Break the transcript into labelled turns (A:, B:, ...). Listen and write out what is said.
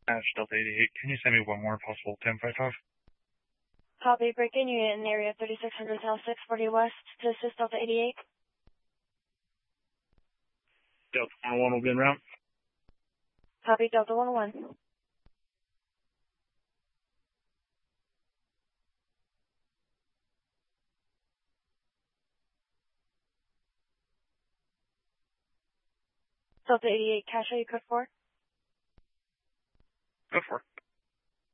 A: Ash Delta 88, can you send me one more possible 1055?
B: Copy, break-in unit in area 3600 South 640 West to assist Delta 88.
A: Delta 101 will be en route.
B: Copy, Delta 101. Delta 88, cache, you code 4?
A: Go for it.